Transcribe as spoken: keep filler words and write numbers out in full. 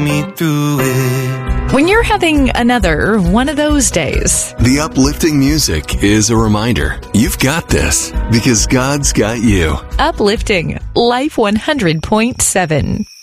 me through it. When you're having another one of those days, the uplifting music is a reminder you've got this because God's got you. Uplifting Life one hundred point seven.